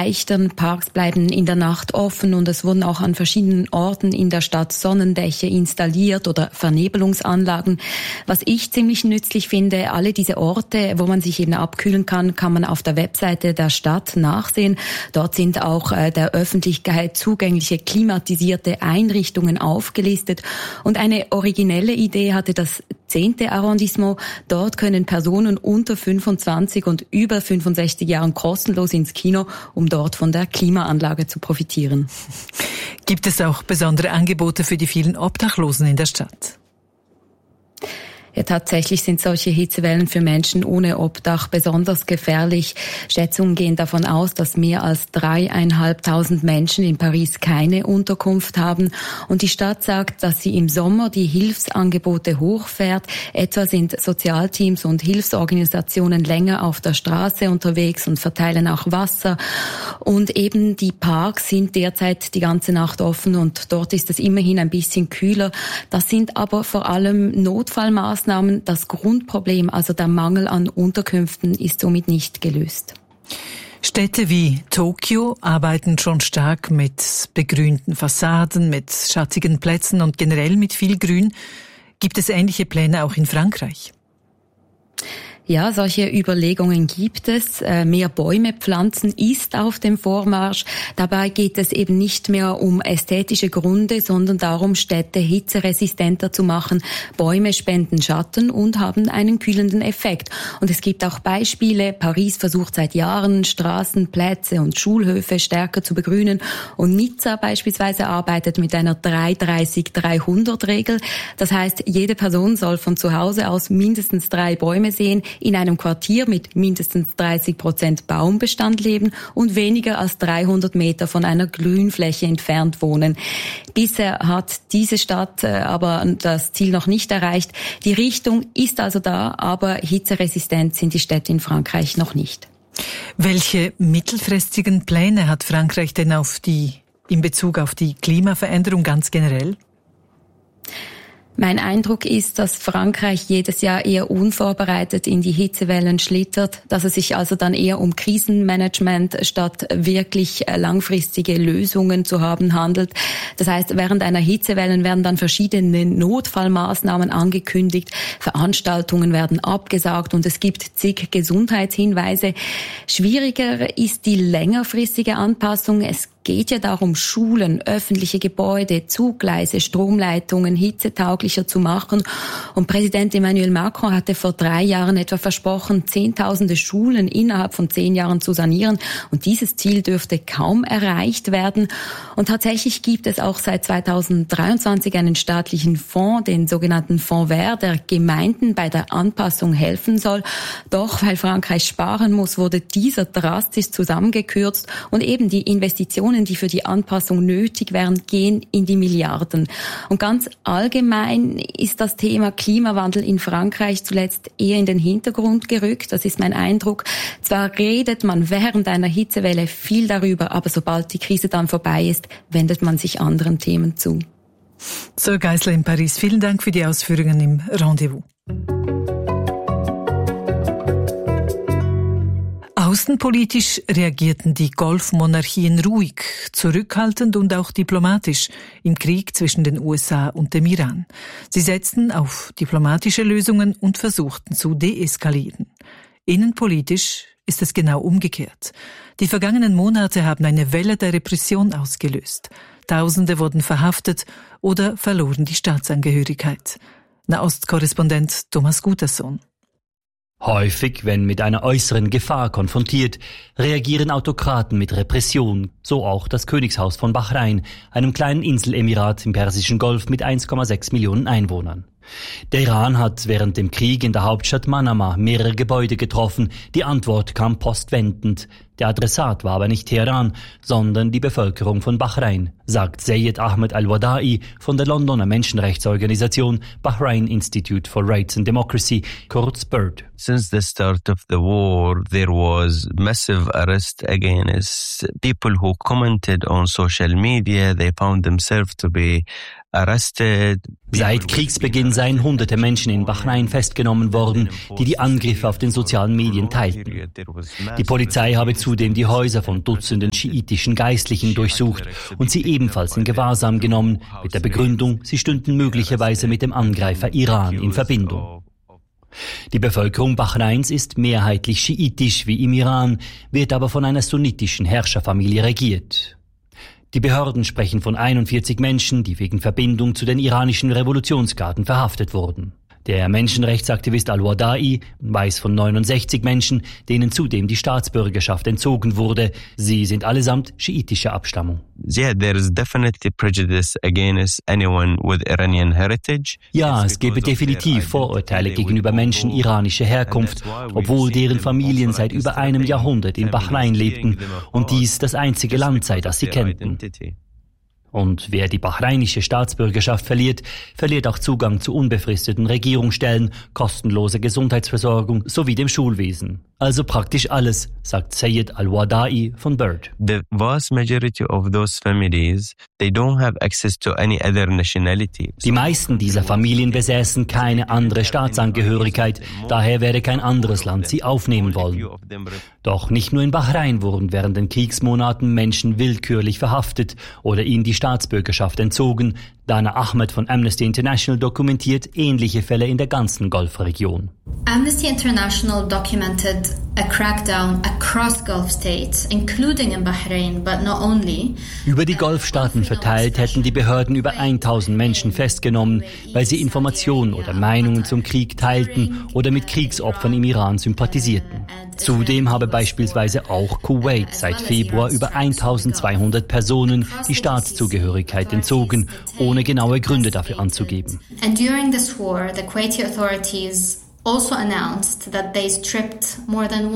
erleichtern. Parks bleiben in der Nacht offen und es wurden auch an verschiedenen Orten in der Stadt Sonnendächer installiert oder Vernebelungsanlagen. Was ich ziemlich nützlich finde, alle diese Orte, wo man sich eben abkühlen kann, kann man auf der Webseite der Stadt nachsehen. Dort sind auch der Öffentlichkeit zugängliche klimatisierte Einrichtungen aufgelistet. Und eine originelle Idee hatte das 10. Arrondissement. Dort können Personen unter 25 und über 65 Jahren kostenlos ins Kino, um dort von der Klimaanlage zu profitieren. Gibt es auch besondere Angebote für die vielen Obdachlosen in der Stadt? Ja, tatsächlich sind solche Hitzewellen für Menschen ohne Obdach besonders gefährlich. Schätzungen gehen davon aus, dass mehr als 3.500 Menschen in Paris keine Unterkunft haben. Und die Stadt sagt, dass sie im Sommer die Hilfsangebote hochfährt. Etwa sind Sozialteams und Hilfsorganisationen länger auf der Straße unterwegs und verteilen auch Wasser. Und eben die Parks sind derzeit die ganze Nacht offen und dort ist es immerhin ein bisschen kühler. Das sind aber vor allem Notfallmaßnahmen. Das Grundproblem, also der Mangel an Unterkünften, ist somit nicht gelöst. Städte wie Tokio arbeiten schon stark mit begrünten Fassaden, mit schattigen Plätzen und generell mit viel Grün. Gibt es ähnliche Pläne auch in Frankreich? Ja, solche Überlegungen gibt es. Mehr Bäume pflanzen ist auf dem Vormarsch. Dabei geht es eben nicht mehr um ästhetische Gründe, sondern darum, Städte hitzeresistenter zu machen. Bäume spenden Schatten und haben einen kühlenden Effekt. Und es gibt auch Beispiele. Paris versucht seit Jahren, Straßen, Plätze und Schulhöfe stärker zu begrünen. Und Nizza beispielsweise arbeitet mit einer 3-30-300-Regel. Das heißt, jede Person soll von zu Hause aus mindestens 3 Bäume sehen, in einem Quartier mit mindestens 30% Baumbestand leben und weniger als 300 Meter von einer Grünfläche entfernt wohnen. Bisher hat diese Stadt aber das Ziel noch nicht erreicht. Die Richtung ist also da, aber hitzeresistent sind die Städte in Frankreich noch nicht. Welche mittelfristigen Pläne hat Frankreich denn in Bezug auf die Klimaveränderung ganz generell? Mein Eindruck ist, dass Frankreich jedes Jahr eher unvorbereitet in die Hitzewellen schlittert, dass es sich also dann eher um Krisenmanagement statt wirklich langfristige Lösungen zu haben handelt. Das heißt, während einer Hitzewelle werden dann verschiedene Notfallmaßnahmen angekündigt, Veranstaltungen werden abgesagt und es gibt zig Gesundheitshinweise. Schwieriger ist die längerfristige Anpassung. Es geht ja darum, Schulen, öffentliche Gebäude, Zuggleise, Stromleitungen hitzetauglicher zu machen. Und Präsident Emmanuel Macron hatte vor 3 Jahren etwa versprochen, Zehntausende Schulen innerhalb von 10 Jahren zu sanieren. Und dieses Ziel dürfte kaum erreicht werden. Und tatsächlich gibt es auch seit 2023 einen staatlichen Fonds, den sogenannten Fonds Vert, der Gemeinden bei der Anpassung helfen soll. Doch weil Frankreich sparen muss, wurde dieser drastisch zusammengekürzt und eben die Investitionen, die für die Anpassung nötig wären, gehen in die Milliarden. Und ganz allgemein ist das Thema Klimawandel in Frankreich zuletzt eher in den Hintergrund gerückt. Das ist mein Eindruck. Zwar redet man während einer Hitzewelle viel darüber, aber sobald die Krise dann vorbei ist, wendet man sich anderen Themen zu. Zoe Geisler in Paris, vielen Dank für die Ausführungen im Rendezvous. Außenpolitisch reagierten die Golfmonarchien ruhig, zurückhaltend und auch diplomatisch im Krieg zwischen den USA und dem Iran. Sie setzten auf diplomatische Lösungen und versuchten zu deeskalieren. Innenpolitisch ist es genau umgekehrt. Die vergangenen Monate haben eine Welle der Repression ausgelöst. Tausende wurden verhaftet oder verloren die Staatsangehörigkeit. Nahostkorrespondent Thomas Gutersohn. Häufig, wenn mit einer äußeren Gefahr konfrontiert, reagieren Autokraten mit Repression, so auch das Königshaus von Bahrain, einem kleinen Inselemirat im Persischen Golf mit 1,6 Millionen Einwohnern. Der Iran hat während dem Krieg in der Hauptstadt Manama mehrere Gebäude getroffen. Die Antwort kam postwendend. Der Adressat war aber nicht Teheran, sondern die Bevölkerung von Bahrain, sagt Zayed Ahmed Al-Wada'i von der Londoner Menschenrechtsorganisation Bahrain Institute for Rights and Democracy, kurz BIRD. Since the start of the war, there was massive arrest against people who commented on social media. They found themselves to be arrested. Seit Kriegsbeginn seien hunderte Menschen in Bahrain festgenommen worden, die Angriffe auf den sozialen Medien teilten. Die Polizei habe zudem die Häuser von Dutzenden schiitischen Geistlichen durchsucht und sie ebenfalls in Gewahrsam genommen, mit der Begründung, sie stünden möglicherweise mit dem Angreifer Iran in Verbindung. Die Bevölkerung Bahrains ist mehrheitlich schiitisch wie im Iran, wird aber von einer sunnitischen Herrscherfamilie regiert. Die Behörden sprechen von 41 Menschen, die wegen Verbindung zu den iranischen Revolutionsgarden verhaftet wurden. Der Menschenrechtsaktivist Al-Wada'i weiß von 69 Menschen, denen zudem die Staatsbürgerschaft entzogen wurde. Sie sind allesamt schiitischer Abstammung. Yeah, there is definitely prejudice against anyone with Iranian heritage. Ja, es gäbe definitiv Vorurteile gegenüber Menschen iranischer Herkunft, obwohl deren Familien seit über einem Jahrhundert in Bahrain lebten und dies das einzige Land sei, das sie kennten. Und wer die bahrainische Staatsbürgerschaft verliert, verliert auch Zugang zu unbefristeten Regierungsstellen, kostenlose Gesundheitsversorgung sowie dem Schulwesen. Also praktisch alles, sagt Sayed Al-Wada'i von Bird. The vast majority of those families, they don't have access to any other nationality. Die meisten dieser Familien besäßen keine andere Staatsangehörigkeit, daher werde kein anderes Land sie aufnehmen wollen. Doch nicht nur in Bahrain wurden während den Kriegsmonaten Menschen willkürlich verhaftet oder ihnen die Staatsbürgerschaft entzogen. Dana Ahmed von Amnesty International dokumentiert ähnliche Fälle in der ganzen Golfregion. Amnesty International documented a crackdown across Gulf states, including in Bahrain, but not only. Über die Golfstaaten verteilt hätten die Behörden über 1000 Menschen festgenommen, weil sie Informationen oder Meinungen zum Krieg teilten oder mit Kriegsopfern im Iran sympathisierten. Zudem habe beispielsweise auch Kuwait seit Februar über 1200 Personen die Staatszugehörigkeit entzogen, ohne genaue Gründe dafür anzugeben. And during this war, the Kuwaiti authorities also announced that they stripped more than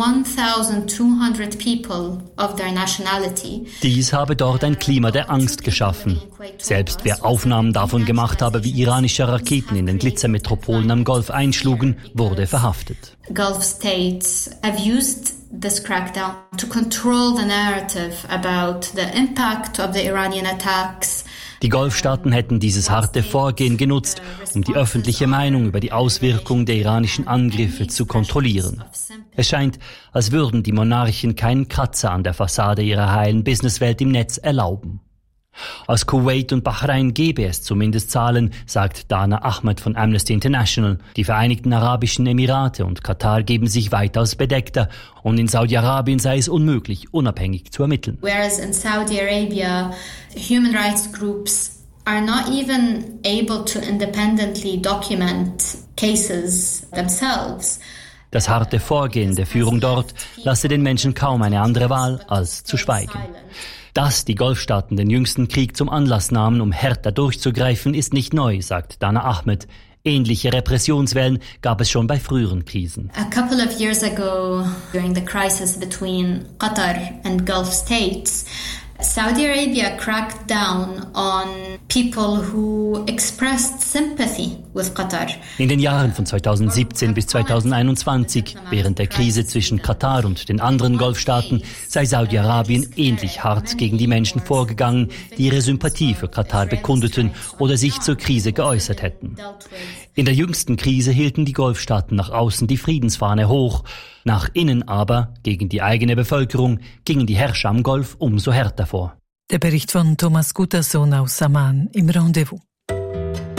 1,200 people of their nationality. Dies habe dort ein Klima der Angst geschaffen. Selbst wer Aufnahmen davon gemacht habe, wie iranische Raketen in den Glitzermetropolen am Golf einschlugen, wurde verhaftet. Gulf states have used this crackdown to control the narrative about the impact of the Iranian attacks. Die Golfstaaten hätten dieses harte Vorgehen genutzt, um die öffentliche Meinung über die Auswirkungen der iranischen Angriffe zu kontrollieren. Es scheint, als würden die Monarchen keinen Kratzer an der Fassade ihrer heilen Businesswelt im Netz erlauben. Aus Kuwait und Bahrain gäbe es zumindest Zahlen, sagt Dana Ahmed von Amnesty International. Die Vereinigten Arabischen Emirate und Katar geben sich weitaus bedeckter und in Saudi-Arabien sei es unmöglich, unabhängig zu ermitteln. Whereas in Saudi Arabia, human rights groups are not even able to independently document cases themselves. Das harte Vorgehen der Führung dort lasse den Menschen kaum eine andere Wahl, als zu schweigen. Dass die Golfstaaten den jüngsten Krieg zum Anlass nahmen, um härter durchzugreifen, ist nicht neu, sagt Dana Ahmed. Ähnliche Repressionswellen gab es schon bei früheren Krisen. A couple of years ago, during the crisis between Qatar and Gulf states, Saudi Arabia cracked down on people who expressed sympathy with Qatar. In den Jahren von 2017 bis 2021, während der Krise zwischen Katar und den anderen Golfstaaten, sei Saudi-Arabien ähnlich hart gegen die Menschen vorgegangen, die ihre Sympathie für Katar bekundeten oder sich zur Krise geäußert hätten. In der jüngsten Krise hielten die Golfstaaten nach außen die Friedensfahne hoch. Nach innen aber, gegen die eigene Bevölkerung, gingen die Herrscher am Golf umso härter vor. Der Bericht von Thomas Gutterson aus Amman im Rendezvous.